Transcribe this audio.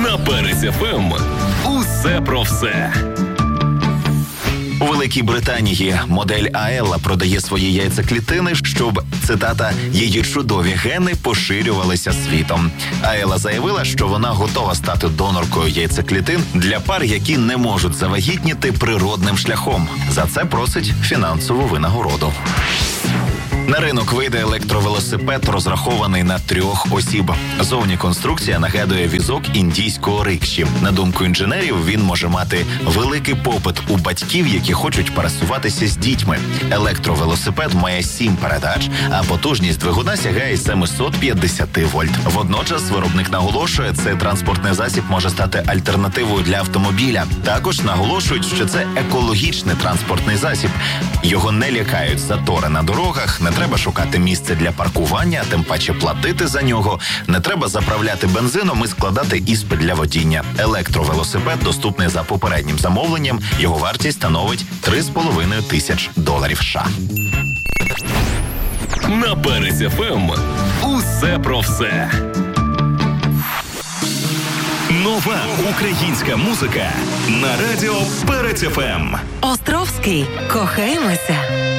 На Перець ФМ. Усе про все. У Великій Британії модель Аелла продає свої яйцеклітини, щоб, цитата, «її чудові гени поширювалися світом». Аелла заявила, що вона готова стати доноркою яйцеклітин для пар, які не можуть завагітніти природним шляхом. За це просить фінансову винагороду. На ринок вийде електровелосипед, розрахований на 3 осіб. Зовні конструкція нагадує візок індійського рикші. На думку інженерів, він може мати великий попит у батьків, які хочуть пересуватися з дітьми. Електровелосипед має 7 передач, а потужність двигуна сягає 750 вольт. Водночас виробник наголошує, цей транспортний засіб може стати альтернативою для автомобіля. Також наголошують, що це екологічний транспортний засіб. Його не лякають затори на дорогах, не треба шукати місце для паркування, тим паче платити за нього. Не треба заправляти бензином і складати іспит для водіння. Електровелосипед доступний за попереднім замовленням. Його вартість становить $3,5 тисяч США. На Перець ФМ. Усе про все. Нова українська музика на радіо Перець ФМ. Островський. Кохаймося.